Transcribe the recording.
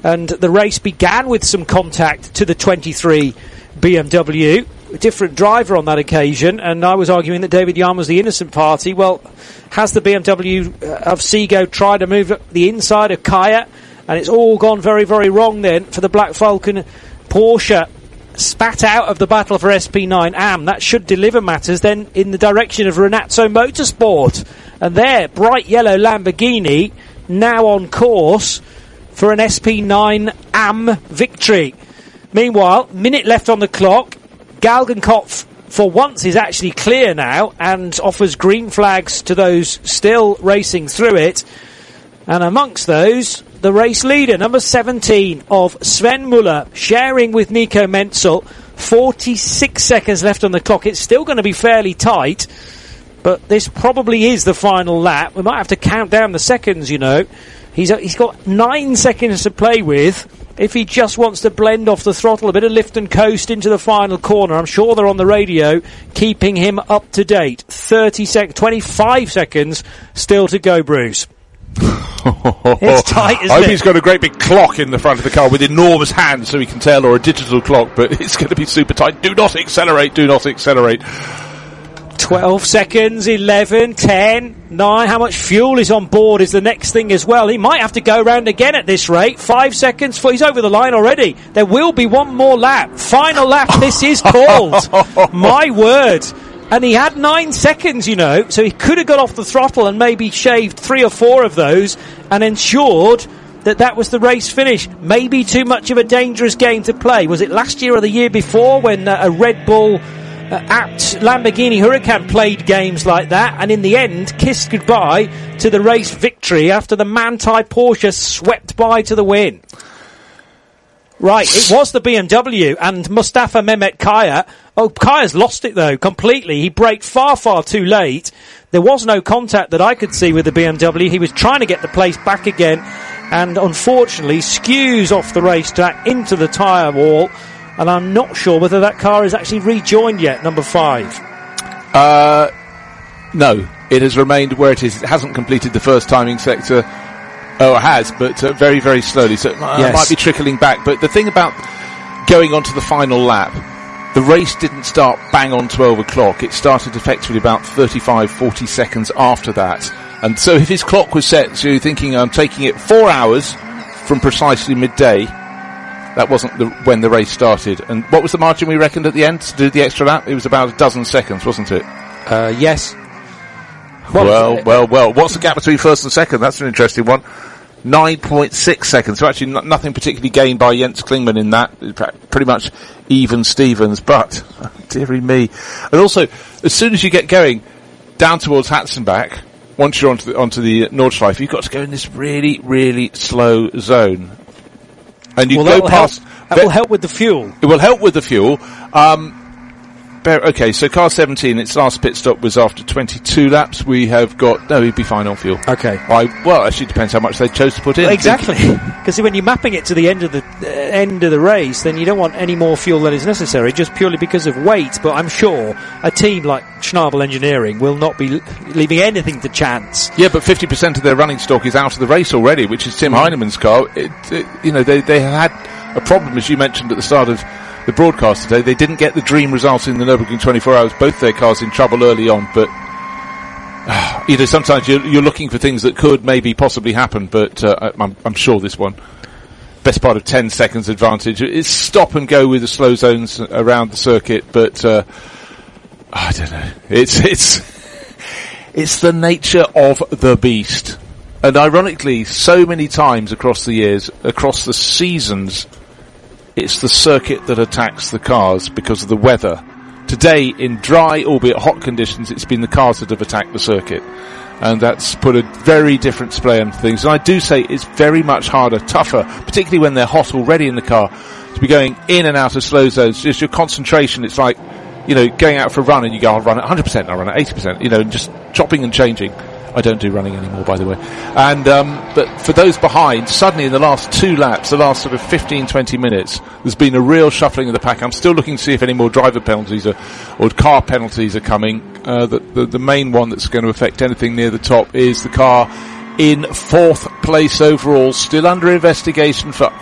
And the race began with some contact to the 23 BMW. A different driver on that occasion, and I was arguing that David Yarn was the innocent party. Well, has the BMW of Seago tried to move the inside of Kaya? And it's all gone very, very wrong then for the Black Falcon. Porsche spat out of the battle for SP9 AM. That should deliver matters then in the direction of Renazzo Motorsport. And there, bright yellow Lamborghini now on course for an SP9 AM victory. Meanwhile, minute left on the clock. Galgenkopf, for once, is actually clear now and offers green flags to those still racing through it. And amongst those, the race leader, number 17 of Sven Muller, sharing with Nico Menzel. 46 seconds left on the clock. It's still going to be fairly tight, but this probably is the final lap. We might have to count down the seconds, you know. He's got 9 seconds to play with. If he just wants to blend off the throttle, a bit of lift and coast into the final corner. I'm sure they're on the radio keeping him up to date. 25 seconds still to go, Bruce. It's tight, isn't it? I hope he's got a great big clock in the front of the car with enormous hands so he can tell, or a digital clock, but it's going to be super tight. Do not accelerate, do not accelerate. 12 seconds, 11, 10, 9. How much fuel is on board is the next thing as well. He might have to go round again at this rate. 5 seconds, he's over the line already. There will be one more lap. Final lap, this is called. My word. And he had 9 seconds, you know, so he could have got off the throttle and maybe shaved 3 or 4 of those and ensured that was the race finish. Maybe too much of a dangerous game to play. Was it last year or the year before when a Red Bull apt Lamborghini Huracan played games like that and in the end kissed goodbye to the race victory after the Manthey Porsche swept by to the win? Right, it was the BMW and Mustafa Mehmet Kaya. Oh, Kaya's lost it though, completely. He braked far, far too late. There was no contact that I could see with the BMW. He was trying to get the place back again and unfortunately skews off the racetrack into the tyre wall. And I'm not sure whether that car is actually rejoined yet, number 5. No, it has remained where it is. It hasn't completed the first timing sector. Oh, it has, but very, very slowly. So it might be trickling back. But the thing about going on to the final lap, the race didn't start bang on 12 o'clock. It started effectively about 35, 40 seconds after that. And so if his clock was set, so you're thinking I'm taking it 4 hours from precisely midday, that wasn't when the race started. And what was the margin we reckoned at the end to do the extra lap? It was about a dozen seconds, wasn't it? Yes. Well. What's the gap between first and second? That's an interesting one. 9.6 seconds. So actually nothing particularly gained by Jens Klingmann in that. Pretty much even Stevens. But, dearie me. And also, as soon as you get going down towards Hatzenbach, once you're onto the Nordschleife, you've got to go in this really, really slow zone. And you go past. That will help with the fuel. It will help with the fuel. Okay, so car 17, its last pit stop was after 22 laps. We have got... No, he'd be fine on fuel. Okay. Well, actually, it depends how much they chose to put in. Well, exactly. Because when you're mapping it to the end of the race, then you don't want any more fuel than is necessary, just purely because of weight. But I'm sure a team like Schnabel Engineering will not be leaving anything to chance. Yeah, but 50% of their running stock is out of the race already, which is Tim Heinemann's car. They had a problem, as you mentioned at the start of the broadcast today. They didn't get the dream result in the Nürburgring 24 Hours. Both their cars in trouble early on, but sometimes you're looking for things that could maybe possibly happen, but I'm sure this one, best part of 10 seconds advantage. It's stop and go with the slow zones around the circuit, but I don't know. It's the nature of the beast. And ironically, so many times across the years, across the seasons, it's the circuit that attacks the cars because of the weather. Today, in dry, albeit hot conditions, it's been the cars that have attacked the circuit. And that's put a very different display on things. And I do say it's very much harder, tougher, particularly when they're hot already in the car, to be going in and out of slow zones. Just your concentration, it's like, going out for a run and you go, I'll run at 100%, I'll run at 80%, just chopping and changing. I don't do running anymore, by the way. And but for those behind, suddenly in the last 2 laps, the last sort of 15, 20 minutes, there's been a real shuffling of the pack. I'm still looking to see if any more driver penalties or car penalties are coming. The main one that's going to affect anything near the top is the car in 4th place overall, still under investigation for